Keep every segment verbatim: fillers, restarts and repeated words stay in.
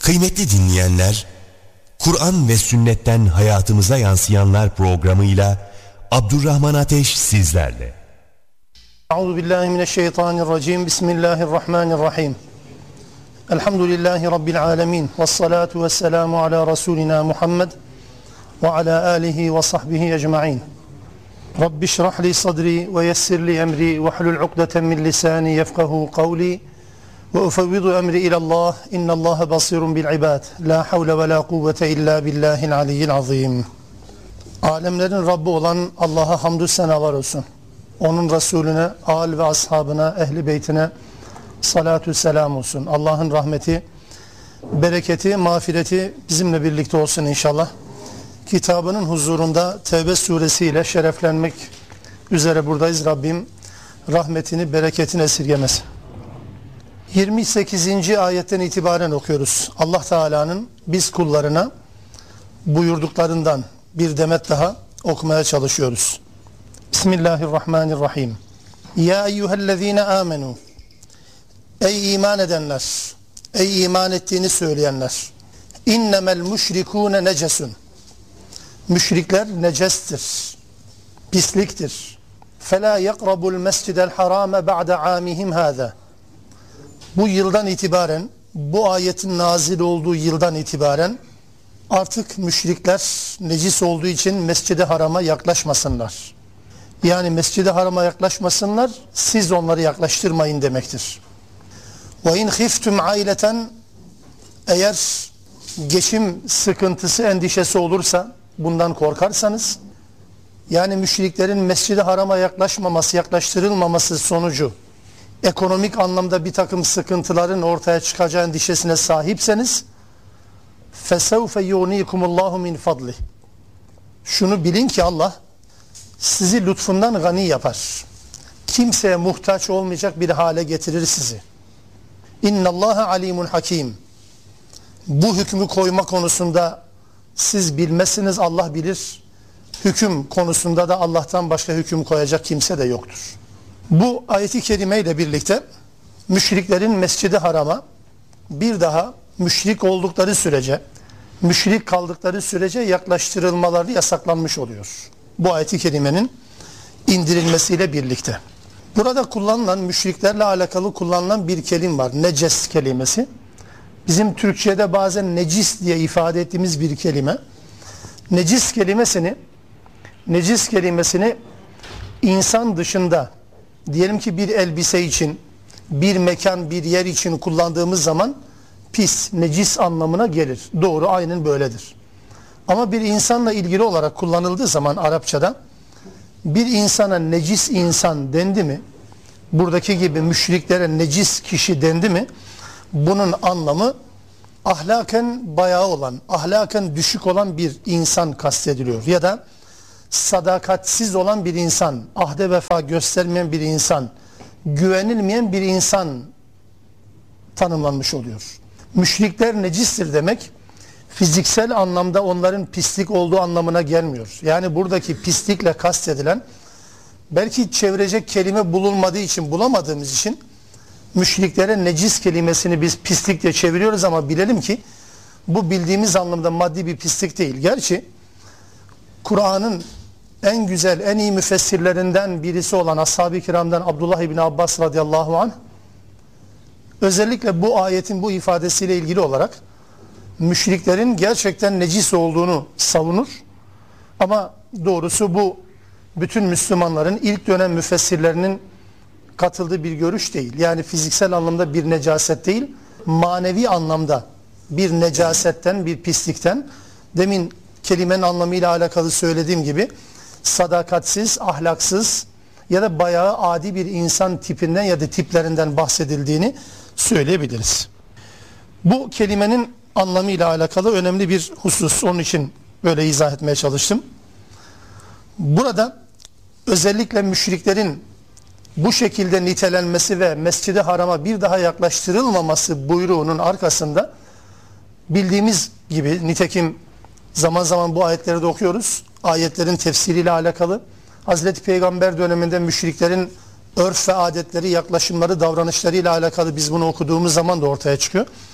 Kıymetli dinleyenler, Kur'an ve sünnetten hayatımıza yansıyanlar programıyla Abdurrahman Ateş sizlerle. Euzubillahimineşşeytanirracim. Bismillahirrahmanirrahim. Elhamdülillahi Rabbil alemin. Vessalatu vesselamu ala Resulina Muhammed ve ala alihi ve sahbihi ecma'in. Rabbi şrah li sadri ve yessir li emri ve hlul ukdeten min lisani yefkahu kavli. Ve ufevvidu emri ilallah. İnnallâhe basirun bil ibad. La havle ve la kuvvete illa billahil aliyyil azim. Alemlerin Rabbi olan Allah'a hamdü senalar olsun. Onun Resulüne, âl ve ashabına, ehli beytine salatü selam olsun. Allah'ın rahmeti, bereketi, mağfireti bizimle birlikte olsun inşallah. Kitabının huzurunda Tevbe suresiyle şereflenmek üzere buradayız. Rabbim rahmetini, bereketini esirgemesin. yirmi sekizinci ayetten itibaren okuyoruz. Allah Teala'nın biz kullarına buyurduklarından bir demet daha okumaya çalışıyoruz. Bismillahirrahmanirrahim. Ya eyyühellezine amenu. Ey iman edenler, ey iman ettiğini söyleyenler. İnnemel müşrikûne necesun. Müşrikler necestir, pisliktir. Fela yakrabul mescidel harame ba'de amihim hâzâ. Bu yıldan itibaren, bu ayetin nazil olduğu yıldan itibaren artık müşrikler necis olduğu için Mescid-i Haram'a yaklaşmasınlar. Yani Mescid-i Haram'a yaklaşmasınlar, siz onları yaklaştırmayın demektir. وَاِنْ خِفْتُمْ عَيْلَةً. Eğer geçim sıkıntısı, endişesi olursa, bundan korkarsanız, yani müşriklerin Mescid-i Haram'a yaklaşmaması, yaklaştırılmaması sonucu ekonomik anlamda bir takım sıkıntıların ortaya çıkacağı endişesine sahipseniz, فَسَوْفَ يُغْنِيكُمُ اللّٰهُ مِنْ فَضْلِهِ. Şunu bilin ki Allah sizi lütfundan gani yapar. Kimseye muhtaç olmayacak bir hale getirir sizi. اِنَّ اللّٰهَ عَلِيمٌ hakim. Bu hükmü koyma konusunda siz bilmezsiniz, Allah bilir. Hüküm konusunda da Allah'tan başka hüküm koyacak kimse de yoktur. Bu ayeti kerime ile birlikte müşriklerin Mescid-i Haram'a bir daha müşrik oldukları sürece, müşrik kaldıkları sürece yaklaştırılmaları yasaklanmış oluyor. Bu ayeti kerimenin indirilmesiyle birlikte. Burada kullanılan, müşriklerle alakalı kullanılan bir kelim var. Neces kelimesi. Bizim Türkçe'de bazen necis diye ifade ettiğimiz bir kelime. Necis kelimesini, necis kelimesini insan dışında, diyelim ki bir elbise için, bir mekan, bir yer için kullandığımız zaman pis, necis anlamına gelir. Doğru, aynen böyledir. Ama bir insanla ilgili olarak kullanıldığı zaman Arapçada, bir insana necis insan dendi mi, buradaki gibi müşriklere necis kişi dendi mi, bunun anlamı ahlaken bayağı olan, ahlaken düşük olan bir insan kastediliyor. Ya da sadakatsiz olan bir insan, ahde vefa göstermeyen bir insan, güvenilmeyen bir insan tanımlanmış oluyor. Müşrikler necistir demek, fiziksel anlamda onların pislik olduğu anlamına gelmiyor. Yani buradaki pislikle kastedilen, belki çevirecek kelime bulunmadığı için, bulamadığımız için müşriklere necis kelimesini biz pislik diye çeviriyoruz ama bilelim ki bu bildiğimiz anlamda maddi bir pislik değil. Gerçi Kur'an'ın en güzel, en iyi müfessirlerinden birisi olan Ashab-ı Kiram'dan Abdullah İbni Abbas radıyallahu anh, özellikle bu ayetin bu ifadesiyle ilgili olarak müşriklerin gerçekten necis olduğunu savunur. Ama doğrusu bu bütün Müslümanların ilk dönem müfessirlerinin katıldığı bir görüş değil. Yani fiziksel anlamda bir necaset değil, manevi anlamda bir necasetten, bir pislikten, demin kelimenin anlamıyla alakalı söylediğim gibi sadakatsiz, ahlaksız ya da bayağı adi bir insan tipinden ya da tiplerinden bahsedildiğini söyleyebiliriz. Bu kelimenin anlamıyla alakalı önemli bir husus. Onun için böyle izah etmeye çalıştım. Burada özellikle müşriklerin bu şekilde nitelenmesi ve Mescid-i Haram'a bir daha yaklaştırılmaması buyruğunun arkasında bildiğimiz gibi, nitekim zaman zaman bu ayetleri de okuyoruz. Ayetlerin tefsiriyle alakalı. Hazreti Peygamber döneminde müşriklerin örf ve adetleri, yaklaşımları, davranışlarıyla alakalı biz bunu okuduğumuz zaman da ortaya çıkıyor.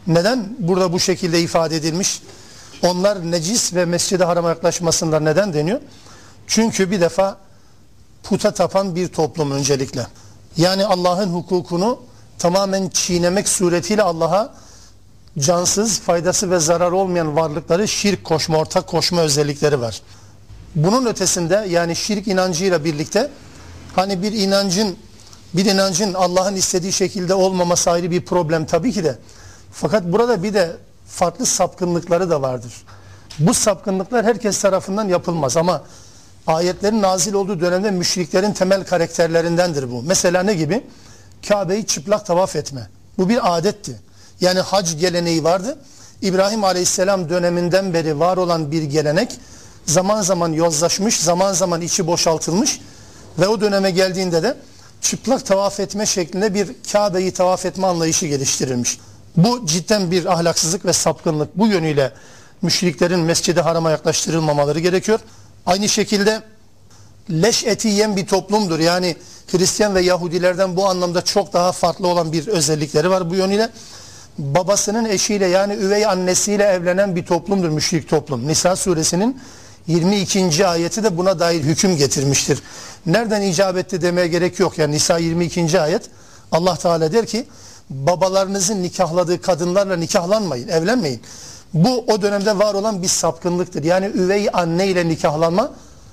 Neden burada bu şekilde ifade edilmiş? Onlar necis ve Mescid-i Haram'a yaklaşmasınlar neden deniyor? Çünkü bir defa puta tapan bir toplum öncelikle. Yani Allah'ın hukukunu tamamen çiğnemek suretiyle Allah'a cansız, faydası ve zararı olmayan varlıkları şirk koşma, ortak koşma özellikleri var. Bunun ötesinde yani şirk inancıyla birlikte hani bir inancın bir inancın Allah'ın istediği şekilde olmaması ayrı bir problem tabii ki de. Fakat burada bir de farklı sapkınlıkları da vardır. Bu sapkınlıklar herkes tarafından yapılmaz ama ayetlerin nazil olduğu dönemde müşriklerin temel karakterlerindendir bu. Mesela ne gibi? Kabe'yi çıplak tavaf etme. Bu bir adetti. Yani hac geleneği vardı. İbrahim Aleyhisselam döneminden beri var olan bir gelenek zaman zaman yozlaşmış, zaman zaman içi boşaltılmış ve o döneme geldiğinde de çıplak tavaf etme şeklinde bir Kabe'yi tavaf etme anlayışı geliştirilmiş. Bu cidden bir ahlaksızlık ve sapkınlık. Bu yönüyle müşriklerin Mescid-i Haram'a yaklaştırılmamaları gerekiyor. Aynı şekilde leş eti yiyen bir toplumdur. Yani Hristiyan ve Yahudilerden bu anlamda çok daha farklı olan bir özellikleri var bu yönüyle. Babasının eşiyle yani üvey annesiyle evlenen bir toplumdur müşrik toplum. Nisa suresinin yirmi ikinci ayeti de buna dair hüküm getirmiştir. Nereden icap etti demeye gerek yok. Yani Nisa yirmi ikinci ayet Allah Teala der ki babalarınızın nikahladığı kadınlarla nikahlanmayın, evlenmeyin. Bu o dönemde var olan bir sapkınlıktır. Yani üvey anne ile nikahlanma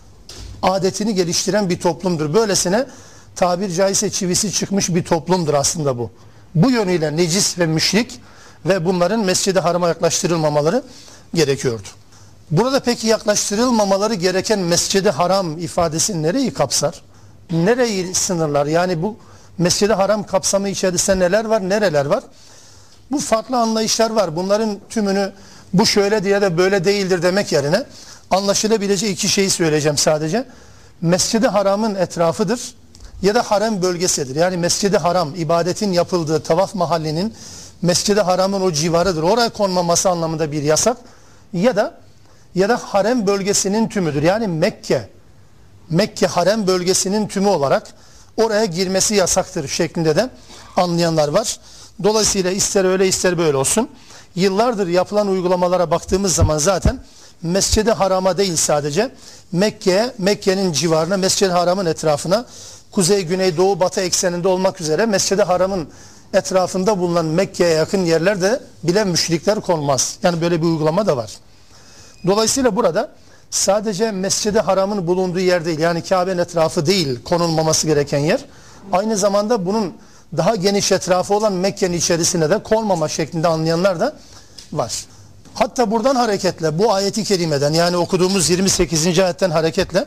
adetini geliştiren bir toplumdur. Böylesine tabir caizse çivisi çıkmış bir toplumdur aslında bu. Bu yönüyle necis ve müşrik ve bunların Mescid-i Haram'a yaklaştırılmamaları gerekiyordu. Burada peki yaklaştırılmamaları gereken Mescid-i Haram ifadesi nereyi kapsar? Nereyi sınırlar? Yani bu Mescid-i Haram kapsamı içerisinde neler var, nereler var? Bu farklı anlayışlar var. Bunların tümünü bu şöyle diye de böyle değildir demek yerine anlaşılabilecek iki şeyi söyleyeceğim sadece. Mescid-i Haram'ın etrafıdır ya da harem bölgesidir. Yani Mescid-i Haram ibadetin yapıldığı tavaf mahallinin Mescid-i Haram'ın o civarıdır. Oraya konmaması anlamında bir yasak ya da ya da harem bölgesinin tümüdür. Yani Mekke Mekke harem bölgesinin tümü olarak oraya girmesi yasaktır şeklinde de anlayanlar var. Dolayısıyla ister öyle ister böyle olsun. Yıllardır yapılan uygulamalara baktığımız zaman zaten Mescid-i Haram'a değil sadece Mekke'ye, Mekke'nin civarına, Mescid-i Haram'ın etrafına, kuzey, güney, doğu, batı ekseninde olmak üzere Mescid-i Haram'ın etrafında bulunan Mekke'ye yakın yerlerde bile müşrikler konmaz. Yani böyle bir uygulama da var. Dolayısıyla burada sadece Mescid-i Haram'ın bulunduğu yer değil, yani Kabe'nin etrafı değil konulmaması gereken yer. Aynı zamanda bunun daha geniş etrafı olan Mekke'nin içerisine de konmama şeklinde anlayanlar da var. Hatta buradan hareketle bu ayeti kerimeden yani okuduğumuz yirmi sekizinci ayetten hareketle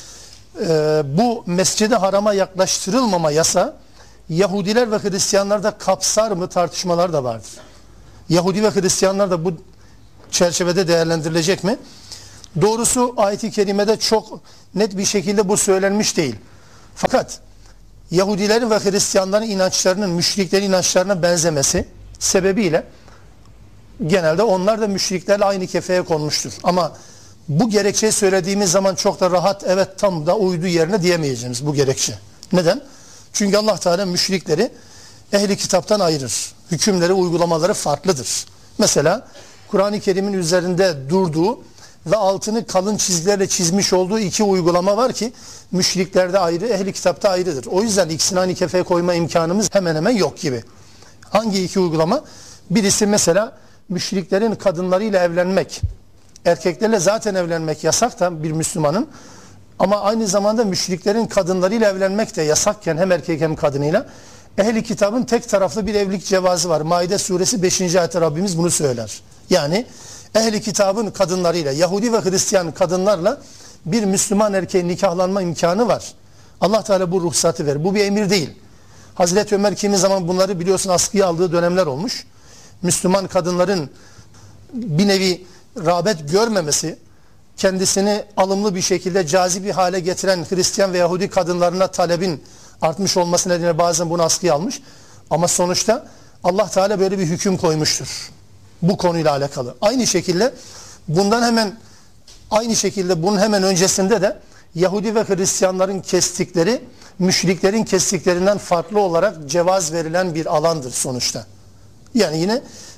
e, bu Mescid-i Haram'a yaklaştırılmama yasa Yahudiler ve Hristiyanlar da kapsar mı tartışmalar da vardır. Yahudi ve Hristiyanlar da bu çerçevede değerlendirilecek mi? Doğrusu ayet-i kerimede çok net bir şekilde bu söylenmiş değil. Fakat Yahudilerin ve Hristiyanların inançlarının müşriklerin inançlarına benzemesi sebebiyle genelde onlar da müşriklerle aynı kefeye konmuştur. Ama bu gerekçeyi söylediğimiz zaman çok da rahat evet tam da uydu yerine diyemeyeceğimiz bu gerekçe. Neden? Çünkü Allah Teala müşrikleri ehli kitaptan ayırır. Hükümleri, uygulamaları farklıdır. Mesela Kur'an-ı Kerim'in üzerinde durduğu ve altını kalın çizgilerle çizmiş olduğu iki uygulama var ki müşriklerde ayrı, ehli kitapta ayrıdır. O yüzden ikisini aynı kefeye koyma imkanımız hemen hemen yok gibi. Hangi iki uygulama? Birisi mesela müşriklerin kadınlarıyla evlenmek. Erkeklerle zaten evlenmek yasak da bir Müslümanın. Ama aynı zamanda müşriklerin kadınlarıyla evlenmek de yasakken hem erkek hem kadınıyla ehli kitabın tek taraflı bir evlilik cevazı var. Maide suresi beşinci ayette Rabbimiz bunu söyler. Yani ehli kitabın kadınlarıyla, Yahudi ve Hristiyan kadınlarla bir Müslüman erkeğin nikahlanma imkanı var. Allah Teala bu ruhsatı verir. Bu bir emir değil. Hazreti Ömer kimi zaman bunları biliyorsun askıya aldığı dönemler olmuş. Müslüman kadınların bir nevi rağbet görmemesi, kendisini alımlı bir şekilde cazip bir hale getiren Hristiyan ve Yahudi kadınlarına talebin artmış olması nedeniyle bazen bunu askıya almış. Ama sonuçta Allah Teala böyle bir hüküm koymuştur. Bu konuyla alakalı. Aynı şekilde bundan hemen aynı şekilde bunun hemen öncesinde de Yahudi ve Hristiyanların kestikleri müşriklerin kestiklerinden farklı olarak cevaz verilen bir alandır sonuçta. Yani yine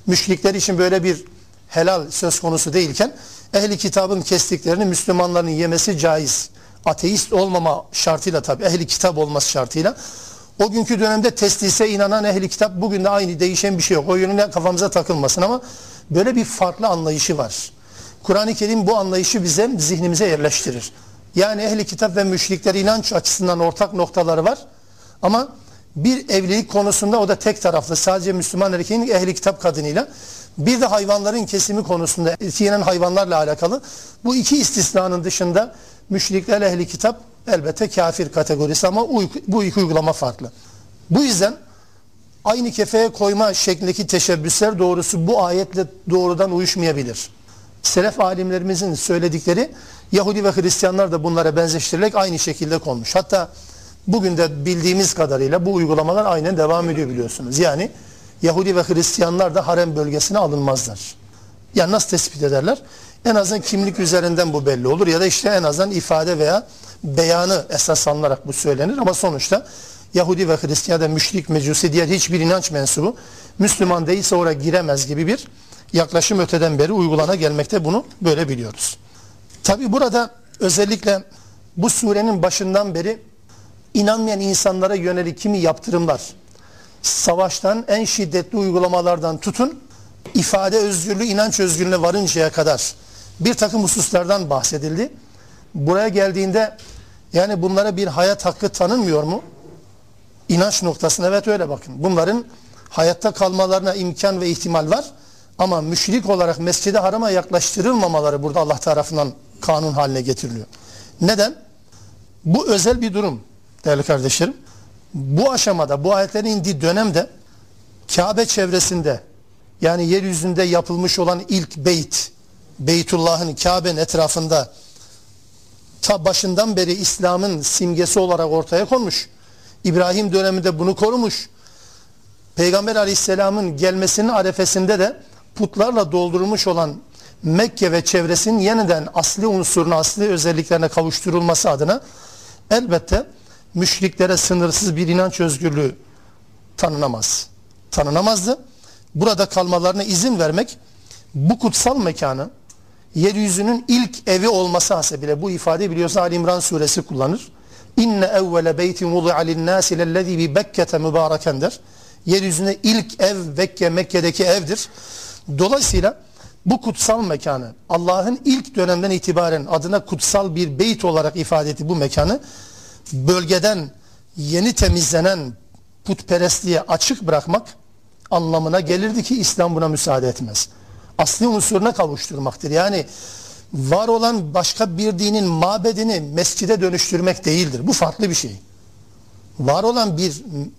Müşrikler için böyle bir helal söz konusu değilken ehli kitabın kestiklerini Müslümanların yemesi caiz. Ateist olmama şartıyla, tabi ehli kitap olması şartıyla. O günkü dönemde teslise inanan ehli kitap, bugün de aynı, değişen bir şey yok. O yönüne kafamıza takılmasın ama böyle bir farklı anlayışı var. Kur'an-ı Kerim bu anlayışı bize, zihnimize yerleştirir. Yani ehli kitap ve müşrikler inanç açısından ortak noktaları var. Ama bir evlilik konusunda o da tek taraflı. Sadece Müslüman erkeğin ehli kitap kadınıyla. Bir de hayvanların kesimi konusunda eti yenen hayvanlarla alakalı. Bu iki istisnanın dışında müşrikler, ehli kitap elbette kafir kategorisi ama bu iki uygulama farklı. Bu yüzden aynı kefeye koyma şeklindeki teşebbüsler doğrusu bu ayetle doğrudan uyuşmayabilir. Selef alimlerimizin söyledikleri Yahudi ve Hristiyanlar da bunlara benzeştirilerek aynı şekilde konmuş. Hatta bugün de bildiğimiz kadarıyla bu uygulamalar aynen devam ediyor biliyorsunuz. Yani Yahudi ve Hristiyanlar da harem bölgesine alınmazlar. Yani nasıl tespit ederler? En azından kimlik üzerinden bu belli olur ya da işte en azından ifade veya beyanı esas alınarak bu söylenir ama sonuçta Yahudi ve Hristiyan da müşrik, mecusi, diğer hiçbir inanç mensubu Müslüman değilse oraya giremez gibi bir yaklaşım öteden beri uygulana gelmekte, bunu böyle biliyoruz. Tabi burada özellikle bu surenin başından beri inanmayan insanlara yönelik kimi yaptırımlar, savaştan en şiddetli uygulamalardan tutun, ifade özgürlüğü, inanç özgürlüğüne varıncaya kadar bir takım hususlardan bahsedildi. Buraya geldiğinde yani bunlara bir hayat hakkı tanınmıyor mu? İnanç noktasına evet öyle bakın. Bunların hayatta kalmalarına imkan ve ihtimal var. Ama müşrik olarak Mescid-i Haram'a yaklaştırılmamaları burada Allah tarafından kanun haline getiriliyor. Neden? Bu özel bir durum değerli kardeşlerim. Bu aşamada, bu ayetlerin indiği dönemde Kabe çevresinde, yani yeryüzünde yapılmış olan ilk beyt, Beytullah'ın Kabe'nin etrafında ta başından beri İslam'ın simgesi olarak ortaya konmuş. İbrahim döneminde bunu korumuş. Peygamber Aleyhisselam'ın gelmesinin arefesinde de putlarla doldurulmuş olan Mekke ve çevresinin yeniden asli unsuruna, asli özelliklerine kavuşturulması adına elbette müşriklere sınırsız bir inanç özgürlüğü tanınamaz. Tanınamazdı. Burada kalmalarına izin vermek, bu kutsal mekanı yeryüzünün ilk evi olması hasebiyle, bu ifadeyi biliyorsun Ali İmran suresi kullanır. İnne evvele beytin vudi'a linnâsi lellezî bi Bekke'te mübâreken der. Yeryüzünde ilk ev Mekke, Mekke'deki evdir. Dolayısıyla bu kutsal mekanı, Allah'ın ilk dönemden itibaren adına kutsal bir beyt olarak ifade ettiği bu mekanı bölgeden yeni temizlenen putperestliğe açık bırakmak anlamına gelirdi ki İslam buna müsaade etmez. Asli unsuruna kavuşturmaktır. Yani var olan başka bir dinin mabedini mescide dönüştürmek değildir. Bu farklı bir şey. Var olan bir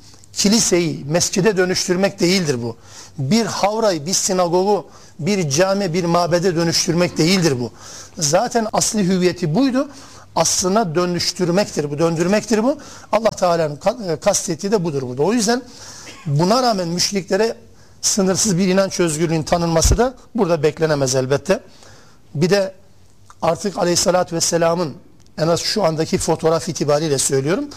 kiliseyi mescide dönüştürmek değildir bu. Bir havrayı, bir sinagogu, bir cami, bir mabede dönüştürmek değildir bu. Zaten asli hüviyeti buydu. Aslına dönüştürmektir bu, döndürmektir bu. Allah Teala'nın kastettiği de budur burada. O yüzden buna rağmen müşriklere sınırsız bir inanç özgürlüğünün tanınması da burada beklenemez elbette. Bir de artık Aleyhisselatü Vesselam'ın, en az şu andaki fotoğraf itibariyle söylüyorum,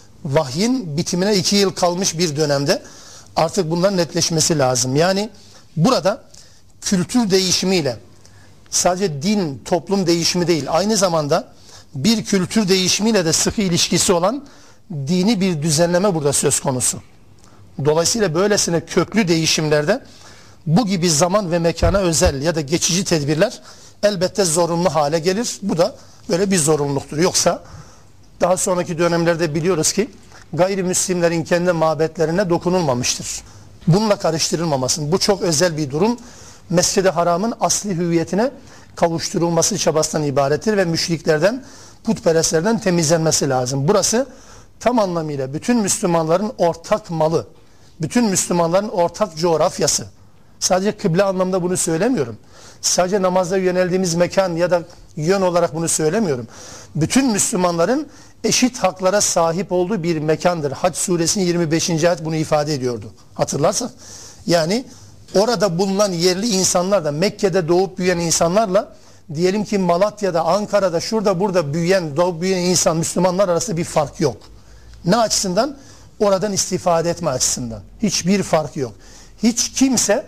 vahyin bitimine iki yıl kalmış bir dönemde artık bunların netleşmesi lazım. Yani burada kültür değişimiyle sadece din, toplum değişimi değil, aynı zamanda bir kültür değişimiyle de sıkı ilişkisi olan dini bir düzenleme burada söz konusu. Dolayısıyla böylesine köklü değişimlerde bu gibi zaman ve mekana özel ya da geçici tedbirler elbette zorunlu hale gelir. Bu da böyle bir zorunluluktur. Yoksa daha sonraki dönemlerde biliyoruz ki gayrimüslimlerin kendi mabetlerine dokunulmamıştır. Bununla karıştırılmamasın. Bu çok özel bir durum. Mescid-i Haram'ın asli hüviyetine kavuşturulması çabasından ibarettir ve müşriklerden, putperestlerden temizlenmesi lazım. Burası tam anlamıyla bütün Müslümanların ortak malı, bütün Müslümanların ortak coğrafyası. Sadece kıble anlamda bunu söylemiyorum. Sadece namazda yöneldiğimiz mekan ya da yön olarak bunu söylemiyorum. Bütün Müslümanların eşit haklara sahip olduğu bir mekandır. Hac suresinin yirmi beşinci ayet bunu ifade ediyordu. Hatırlarsak. Yani orada bulunan yerli insanlar da, Mekke'de doğup büyüyen insanlarla diyelim ki Malatya'da, Ankara'da, şurada burada büyüyen, doğup büyüyen insan, Müslümanlar arasında bir fark yok. Ne açısından? Oradan istifade etme açısından. Hiçbir fark yok. Hiç kimse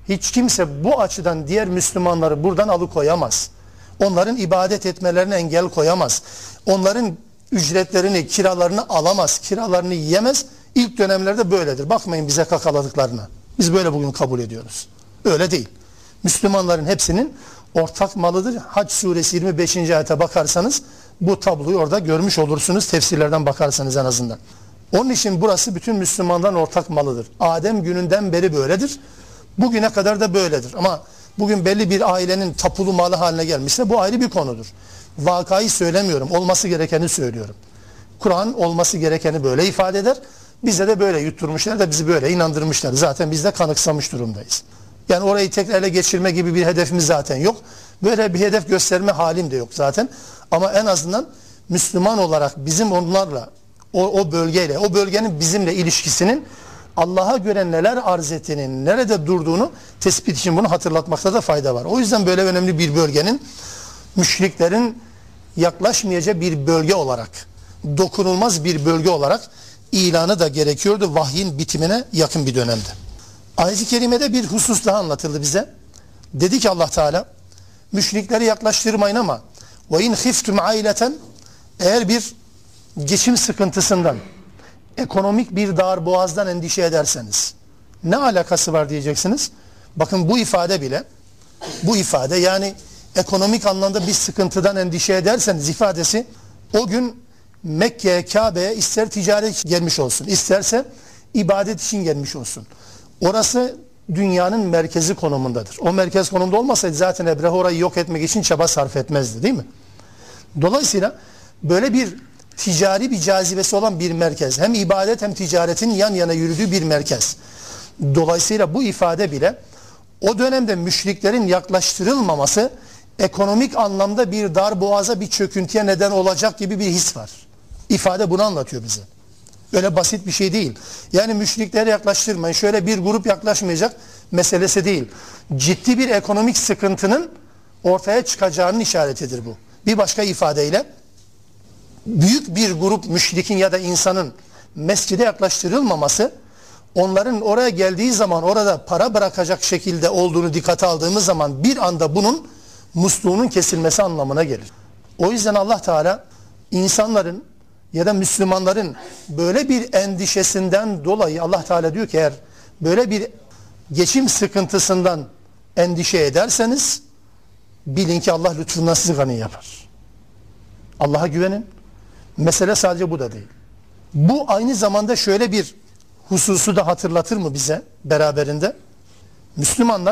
hiç kimse bu açıdan diğer Müslümanları buradan alıkoyamaz. Onların ibadet etmelerine engel koyamaz. Onların ücretlerini, kiralarını alamaz, kiralarını yiyemez. İlk dönemlerde böyledir. Bakmayın bize kakaladıklarına. Biz böyle bugün kabul ediyoruz. Öyle değil. Müslümanların hepsinin ortak malıdır. Hac suresi yirmi beşinci ayete bakarsanız bu tabloyu orada görmüş olursunuz. Tefsirlerden bakarsanız en azından. Onun için burası bütün Müslümanların ortak malıdır. Adem gününden beri böyledir. Bugüne kadar da böyledir. Ama bugün belli bir ailenin tapulu malı haline gelmişse bu ayrı bir konudur. Vakayı söylemiyorum. Olması gerekeni söylüyorum. Kur'an olması gerekeni böyle ifade eder. Bize de böyle yutturmuşlar da bizi böyle inandırmışlar. Zaten biz de kanıksamış durumdayız. Yani orayı tekrar ele geçirme gibi bir hedefimiz zaten yok. Böyle bir hedef gösterme halim de yok zaten. Ama en azından Müslüman olarak bizim onlarla, o, o bölgeyle, o bölgenin bizimle ilişkisinin Allah'a göre neler arz ettiğini, nerede durduğunu tespit için bunu hatırlatmakta da fayda var. O yüzden böyle önemli bir bölgenin müşriklerin yaklaşmayacağı bir bölge olarak, dokunulmaz bir bölge olarak ilanı da gerekiyordu vahyin bitimine yakın bir dönemde. Ayet-i Kerime'de bir husus daha anlatıldı bize. Dedi ki Allah Teala, müşrikleri yaklaştırmayın ama ve in khiftum aileten, eğer bir geçim sıkıntısından, ekonomik bir darboğazdan endişe ederseniz, ne alakası var diyeceksiniz. Bakın bu ifade bile, bu ifade yani ekonomik anlamda bir sıkıntıdan endişe ederseniz ifadesi o gün Mekke'ye, Kabe'ye ister ticaret için gelmiş olsun, isterse ibadet için gelmiş olsun. Orası dünyanın merkezi konumundadır. O merkez konumda olmasaydı zaten Ebrehe orayı yok etmek için çaba sarf etmezdi, değil mi? Dolayısıyla böyle bir ticari bir cazibesi olan bir merkez, hem ibadet hem ticaretin yan yana yürüdüğü bir merkez. Dolayısıyla bu ifade bile o dönemde müşriklerin yaklaştırılmaması ekonomik anlamda bir darboğaza, bir çöküntüye neden olacak gibi bir his var. İfade bunu anlatıyor bize. Öyle basit bir şey değil. Yani müşrikleri yaklaştırmayın, şöyle bir grup yaklaşmayacak meselesi değil. Ciddi bir ekonomik sıkıntının ortaya çıkacağının işaretidir bu. Bir başka ifadeyle büyük bir grup müşrikin ya da insanın mescide yaklaştırılmaması, onların oraya geldiği zaman orada para bırakacak şekilde olduğunu dikkate aldığımız zaman bir anda bunun musluğunun kesilmesi anlamına gelir. O yüzden Allah Teala insanların ya da Müslümanların böyle bir endişesinden dolayı Allah Teala diyor ki eğer böyle bir geçim sıkıntısından endişe ederseniz bilin ki Allah lütfundan sizi gani yapar. Allah'a güvenin. Mesele sadece bu da değil. Bu aynı zamanda şöyle bir hususu da hatırlatır mı bize beraberinde? Müslümanlar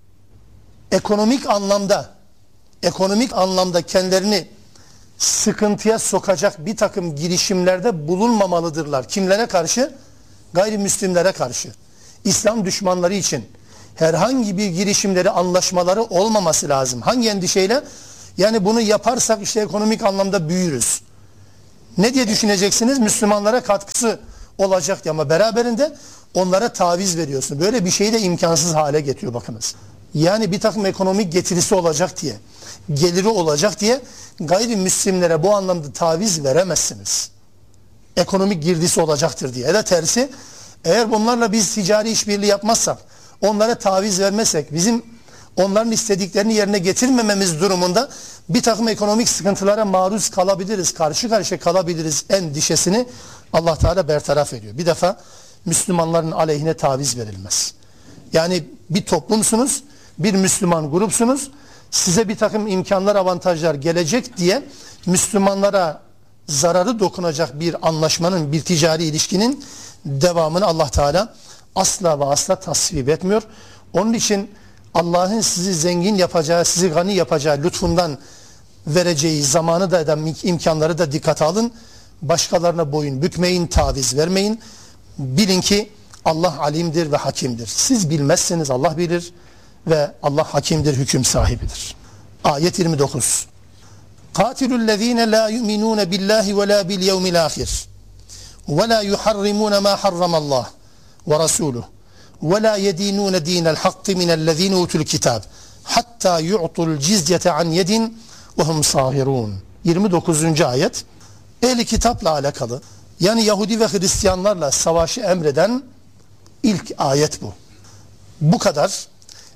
ekonomik anlamda ekonomik anlamda kendilerini sıkıntıya sokacak bir takım girişimlerde bulunmamalıdırlar. Kimlere karşı? Gayrimüslimlere karşı. İslam düşmanları için herhangi bir girişimleri, anlaşmaları olmaması lazım. Hangi endişeyle? Yani bunu yaparsak işte ekonomik anlamda büyürüz. Ne diye düşüneceksiniz? Müslümanlara katkısı olacak diye, ama beraberinde onlara taviz veriyorsun. Böyle bir şeyi de imkansız hale getiriyor bakınız. Yani bir takım ekonomik getirisi olacak diye, geliri olacak diye gayrimüslimlere bu anlamda taviz veremezsiniz. Ekonomik girdisi olacaktır diye. Ya da tersi, eğer bunlarla biz ticari işbirliği yapmazsak, onlara taviz vermezsek, bizim onların istediklerini yerine getirmememiz durumunda bir takım ekonomik sıkıntılara maruz kalabiliriz, karşı karşıya kalabiliriz endişesini Allah Teala bertaraf ediyor. Bir defa Müslümanların aleyhine taviz verilmez. Yani bir toplumsunuz, bir Müslüman grupsunuz, size bir takım imkanlar, avantajlar gelecek diye Müslümanlara zararı dokunacak bir anlaşmanın, bir ticari ilişkinin devamını Allah Teala asla ve asla tasvip etmiyor. Onun için Allah'ın sizi zengin yapacağı, sizi gani yapacağı lütfundan vereceği zamanı da, imkanları da dikkate alın. Başkalarına boyun bükmeyin, taviz vermeyin. Bilin ki Allah alimdir ve hakimdir. Siz bilmezseniz Allah bilir ve Allah hakimdir, hüküm sahibidir. Ayet yirmi dokuz. Katilullezine la yu'minun billahi ve la bil yevmil ahir ve la yuharrimun ma harramallah ve rasuluhu ve la yedinun dinel hakki minellezine utul kitab hatta yu'tul cizyete an yedin ve hum sahirun. yirmi dokuzuncu ayet. Ehli kitapla alakalı, yani Yahudi ve Hristiyanlarla savaşı emreden ilk ayet bu. Bu kadar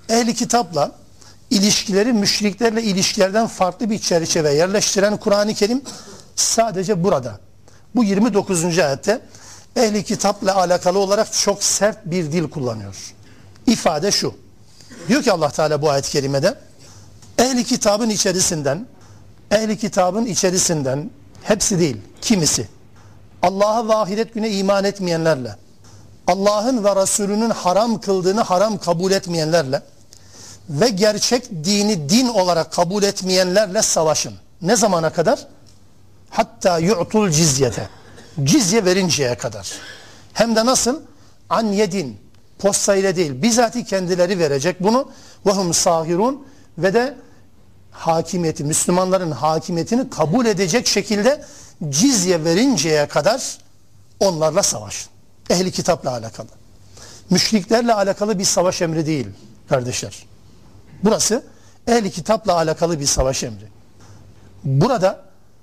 ehli kitapla ilişkileri müşriklerle ilişkilerden farklı bir çerçeve yerleştiren Kur'an-ı Kerim sadece burada. Bu yirmi dokuzuncu ayette ehli kitapla alakalı olarak çok sert bir dil kullanıyor. İfade şu. Diyor ki Allah Teala bu ayet-i kerimede ehli kitabın içerisinden ehli kitabın içerisinden hepsi değil, kimisi Allah'a ve ahiret güne iman etmeyenlerle, Allah'ın ve Resulünün haram kıldığını haram kabul etmeyenlerle ve gerçek dini din olarak kabul etmeyenlerle savaşın. Ne zamana kadar? Hatta yu'tul cizyete. Cizye verinceye kadar. Hem de nasıl? An yedin. Posta ile değil. Bizatihi kendileri verecek bunu. Ve hum sahirun. Ve de hakimiyeti, Müslümanların hakimiyetini kabul edecek şekilde cizye verinceye kadar onlarla savaşın. Ehli kitapla alakalı. Müşriklerle alakalı bir savaş emri değil kardeşler. Burası ehli kitapla alakalı bir savaş emri. Burada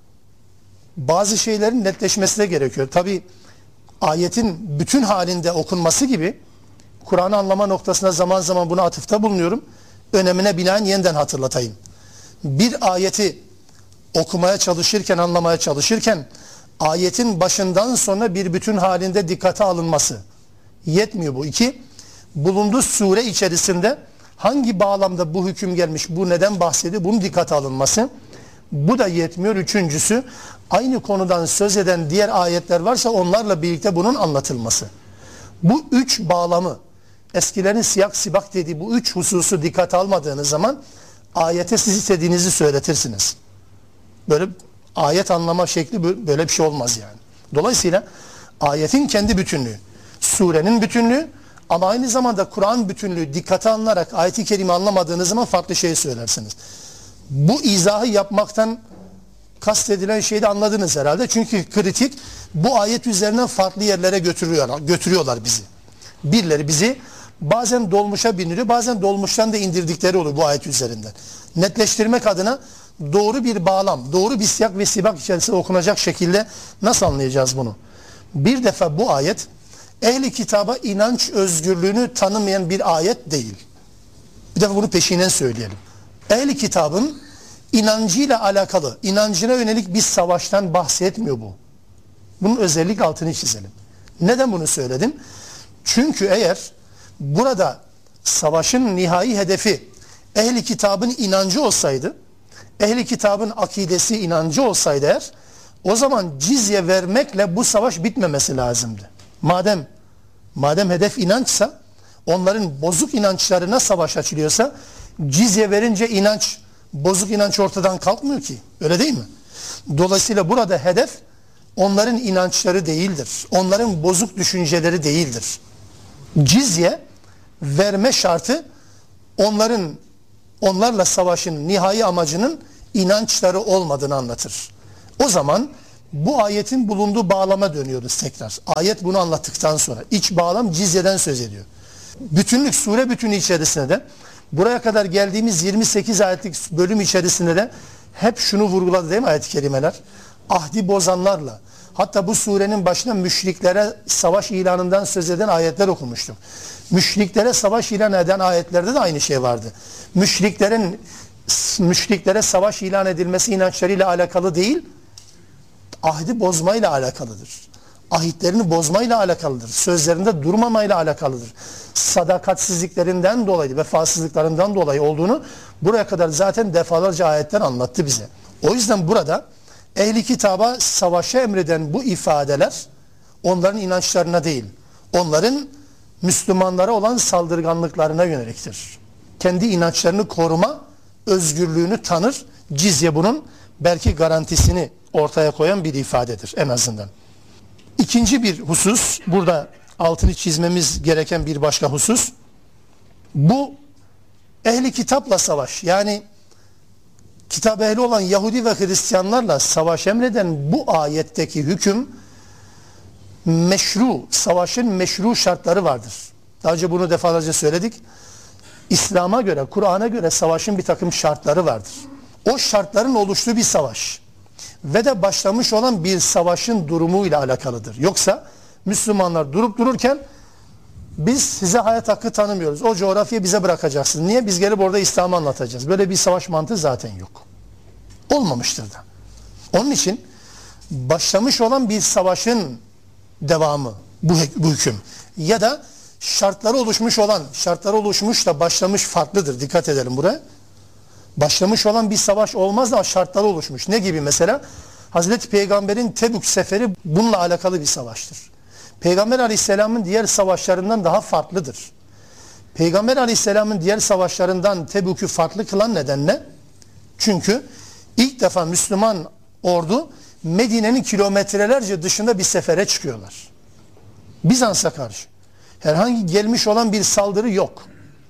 bazı şeylerin netleşmesi de gerekiyor. Tabi ayetin bütün halinde okunması gibi Kur'an'ı anlama noktasında zaman zaman buna atıfta bulunuyorum. Önemine binaen yeniden hatırlatayım. Bir ayeti okumaya çalışırken, anlamaya çalışırken ayetin başından sonra bir bütün halinde dikkate alınması yetmiyor bu. İki, bulunduğu sure içerisinde hangi bağlamda bu hüküm gelmiş, bu neden bahsediyor, bunun dikkate alınması. Bu da yetmiyor. Üçüncüsü, aynı konudan söz eden diğer ayetler varsa onlarla birlikte bunun anlatılması. Bu üç bağlamı, eskilerin siyak sibak dediği bu üç hususu dikkate almadığınız zaman ayete siz istediğinizi söyletirsiniz. Böyle ayet anlama şekli böyle bir şey olmaz yani. Dolayısıyla ayetin kendi bütünlüğü, surenin bütünlüğü ama aynı zamanda Kur'an bütünlüğü dikkate alınarak ayet-i kerime anlamadığınız zaman farklı şey söylersiniz. Bu izahı yapmaktan kastedilen şeyi de anladınız herhalde. Çünkü kritik bu ayet üzerinden farklı yerlere götürüyorlar, götürüyorlar bizi. Birileri bizi bazen dolmuşa bindiriyor, bazen dolmuştan da indirdikleri olur bu ayet üzerinden. Netleştirmek adına doğru bir bağlam, doğru bir siyak ve sibak içerisinde okunacak şekilde nasıl anlayacağız bunu? Bir defa bu ayet ehli kitaba inanç özgürlüğünü tanımayan bir ayet değil. Bir defa bunu peşinen söyleyelim. Ehli kitabın inancıyla alakalı, inancına yönelik bir savaştan bahsetmiyor bu. Bunun özellikle altını çizelim. Neden bunu söyledim? Çünkü eğer burada savaşın nihai hedefi ehli kitabın inancı olsaydı, ehli kitabın akidesi inancı olsaydı eğer, o zaman cizye vermekle bu savaş bitmemesi lazımdı. Madem madem hedef inançsa, onların bozuk inançlarına savaş açılıyorsa, cizye verince inanç, bozuk inanç ortadan kalkmıyor ki. Öyle değil mi? Dolayısıyla burada hedef onların inançları değildir. Onların bozuk düşünceleri değildir. Cizye verme şartı onların onlarla savaşın nihai amacının inançları olmadığını anlatır. O zaman bu ayetin bulunduğu bağlama dönüyoruz tekrar. Ayet bunu anlattıktan sonra iç bağlam cizyeden söz ediyor. Bütünlük, sure bütünü içerisinde de buraya kadar geldiğimiz yirmi sekiz ayetlik bölüm içerisinde de hep şunu vurguladı değil mi ayet-i kerimeler? Ahdi bozanlarla, hatta bu surenin başına müşriklere savaş ilanından söz eden ayetler okumuştuk. Müşriklere savaş ilan eden ayetlerde de aynı şey vardı. Müşriklerin müşriklere savaş ilan edilmesi inançlarıyla alakalı değil, ahdi bozmayla alakalıdır. Ahitlerini bozmayla alakalıdır. Sözlerinde durmamayla alakalıdır. Sadakatsizliklerinden dolayı, vefasızlıklarından dolayı olduğunu buraya kadar zaten defalarca ayetler anlattı bize. O yüzden burada ehli kitaba savaşa emreden bu ifadeler onların inançlarına değil, onların Müslümanlara olan saldırganlıklarına yöneliktir. Kendi inançlarını koruma özgürlüğünü tanır. Cizye bunun belki garantisini ortaya koyan bir ifadedir en azından. İkinci bir husus, burada altını çizmemiz gereken bir başka husus, bu ehli kitapla savaş, yani kitap ehli olan Yahudi ve Hristiyanlarla savaş emreden bu ayetteki hüküm meşru, savaşın meşru şartları vardır. Daha önce bunu defalarca söyledik. İslam'a göre, Kur'an'a göre savaşın bir takım şartları vardır. O şartların oluştuğu bir savaş ve de başlamış olan bir savaşın durumuyla alakalıdır. Yoksa Müslümanlar durup dururken Biz size hayat hakkı tanımıyoruz. O coğrafyayı bize bırakacaksınız. Niye? Biz gelip orada İslam'ı anlatacağız. Böyle bir savaş mantığı zaten yok. Olmamıştır da. Onun için başlamış olan bir savaşın devamı bu, bu hüküm. Ya da şartları oluşmuş olan, şartları oluşmuş da başlamış farklıdır. Dikkat edelim buraya. Başlamış olan bir savaş olmaz ama şartları oluşmuş. Ne gibi mesela? Hazreti Peygamber'in Tebük seferi bununla alakalı bir savaştır. Peygamber Aleyhisselam'ın diğer savaşlarından daha farklıdır. Peygamber Aleyhisselam'ın diğer savaşlarından Tebük'ü farklı kılan neden ne? Çünkü ilk defa Müslüman ordu Medine'nin kilometrelerce dışında bir sefere çıkıyorlar. Bizans'a karşı. Herhangi gelmiş olan bir saldırı yok.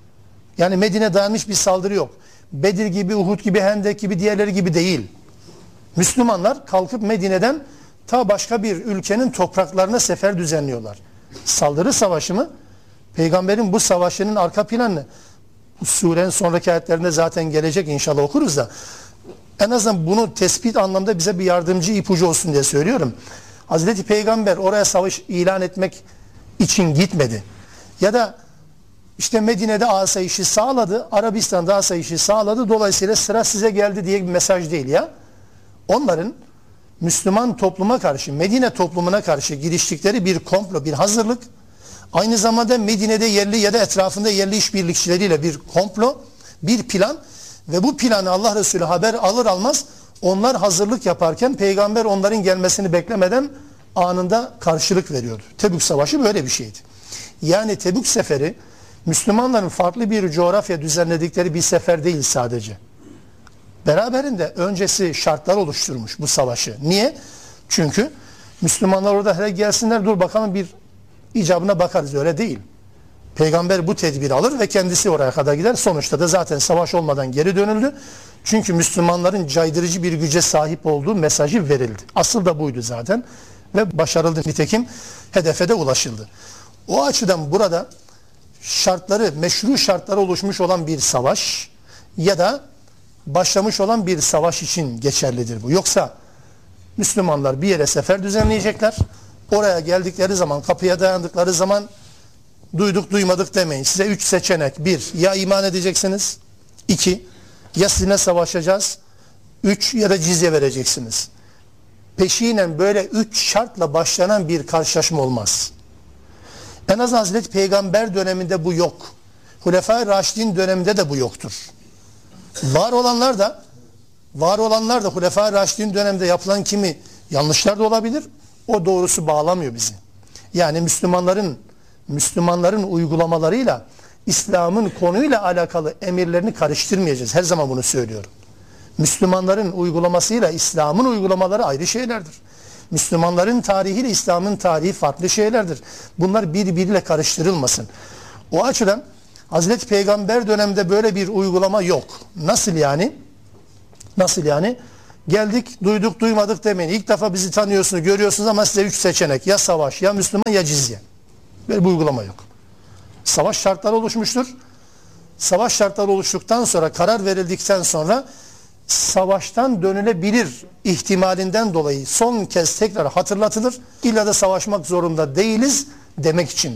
Yani Medine dayanmış bir saldırı yok. Bedir gibi, Uhud gibi, Hendek gibi, diğerleri gibi değil. Müslümanlar kalkıp Medine'den ta başka bir ülkenin topraklarına sefer düzenliyorlar. Saldırı savaşı mı? Peygamberin bu savaşının arka planı surenin sonraki ayetlerinde zaten gelecek, inşallah okuruz da. En azından bunu tespit anlamda bize bir yardımcı ipucu olsun diye söylüyorum. Hazreti Peygamber oraya savaş ilan etmek için gitmedi. Ya da işte Medine'de asayişi sağladı, Arabistan'da asayişi sağladı, dolayısıyla sıra size geldi diye bir mesaj değil ya. Onların Müslüman topluma karşı, Medine toplumuna karşı giriştikleri bir komplo, bir hazırlık, aynı zamanda Medine'de yerli ya da etrafında yerli işbirlikçileriyle bir komplo, bir plan ve bu planı Allah Resulü haber alır almaz onlar hazırlık yaparken Peygamber onların gelmesini beklemeden anında karşılık veriyordu. Tebük Savaşı böyle bir şeydi. Yani Tebük Seferi Müslümanların farklı bir coğrafya düzenledikleri bir sefer değil sadece. Beraberinde öncesi şartlar oluşturmuş bu savaşı. Niye? Çünkü Müslümanlar orada hele gelsinler dur bakalım bir icabına bakarız, öyle değil. Peygamber bu tedbiri alır ve kendisi oraya kadar gider. Sonuçta da zaten savaş olmadan geri dönüldü. Çünkü Müslümanların caydırıcı bir güce sahip olduğu mesajı verildi. Asıl da buydu zaten ve başarıldı. Nitekim hedefe de ulaşıldı. O açıdan burada şartları, meşru şartları oluşmuş olan bir savaş ya da başlamış olan bir savaş için geçerlidir bu. Yoksa Müslümanlar bir yere sefer düzenleyecekler. Oraya geldikleri zaman, kapıya dayandıkları zaman duyduk duymadık demeyin. Size üç seçenek. Bir, ya iman edeceksiniz. İki, ya sizinle savaşacağız. Üç, ya da cizye vereceksiniz. Peşinen böyle üç şartla başlanan bir karşılaşma olmaz. En az Hazreti Peygamber döneminde bu yok. Hulefai Raşidin döneminde de bu yoktur. Var olanlar da var olanlar da Hulefai Raşidin döneminde yapılan kimi yanlışlar da olabilir. O doğrusu bağlamıyor bizi. Yani Müslümanların Müslümanların uygulamalarıyla İslam'ın konuyla alakalı emirlerini karıştırmayacağız. Her zaman bunu söylüyorum. Müslümanların uygulamasıyla İslam'ın uygulamaları ayrı şeylerdir. Müslümanların tarihiyle İslam'ın tarihi farklı şeylerdir. Bunlar birbiriyle karıştırılmasın. O açıdan Hazreti Peygamber döneminde böyle bir uygulama yok. Nasıl yani? Nasıl yani? Geldik, duyduk, duymadık demeyin. İlk defa bizi tanıyorsunuz, görüyorsunuz ama size üç seçenek. Ya savaş, ya Müslüman, ya cizye. Böyle bir uygulama yok. Savaş şartları oluşmuştur. Savaş şartları oluştuktan sonra, karar verildikten sonra savaştan dönülebilir ihtimalinden dolayı son kez tekrar hatırlatılır. İlla da savaşmak zorunda değiliz demek için.